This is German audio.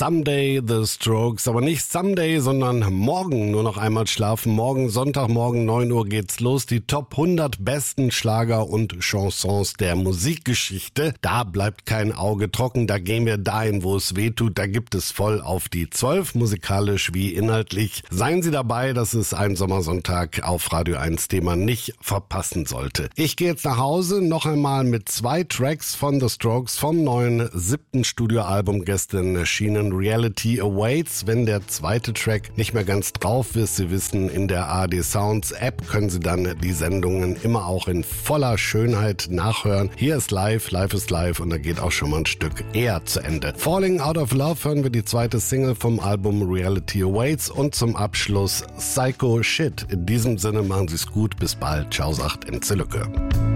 Someday The Strokes, aber nicht Someday, sondern morgen nur noch einmal schlafen. Morgen, Sonntagmorgen, 9 Uhr geht's los. Die Top 100 besten Schlager und Chansons der Musikgeschichte. Da bleibt kein Auge trocken, da gehen wir dahin, wo es weh tut. Da gibt es voll auf die 12, musikalisch wie inhaltlich. Seien Sie dabei, das ist ein Sommersonntag auf Radio 1, den man nicht verpassen sollte. Ich gehe jetzt nach Hause, noch einmal mit 2 Tracks von The Strokes vom neuen 7. Studioalbum gestern erschienen. Reality Awaits. Wenn der zweite Track nicht mehr ganz drauf ist, Sie wissen, in der ARD Sounds App können Sie dann die Sendungen immer auch in voller Schönheit nachhören. Hier ist Live ist Live und da geht auch schon mal ein Stück eher zu Ende. Falling Out of Love hören wir die zweite Single vom Album Reality Awaits und zum Abschluss Psycho Shit. In diesem Sinne machen Sie es gut, bis bald. Ciao, sagt Enze Lücke.